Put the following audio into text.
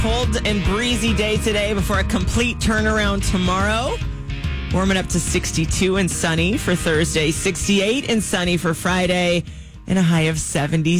Cold and breezy day today before a complete turnaround tomorrow. Warming up to 62 and sunny for Thursday, 68 and sunny for Friday, and a high of 76.